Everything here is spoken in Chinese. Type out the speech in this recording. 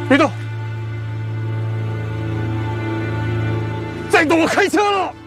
别动！再动我开枪了！